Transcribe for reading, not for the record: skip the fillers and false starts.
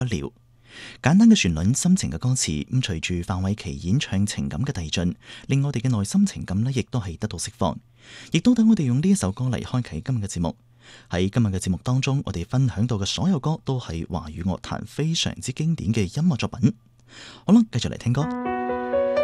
不了。簡單嘅旋律、深情嘅歌詞，咁隨住范瑋琪演唱情感嘅遞進，令我哋嘅內心情感呢亦都係得到釋放。亦都等我哋用呢一首歌嚟開啟今日嘅節目。喺今日嘅節目當中，我哋分享到嘅所有歌都係華語樂壇非常之經典嘅音樂作品。好啦，繼續嚟聽歌。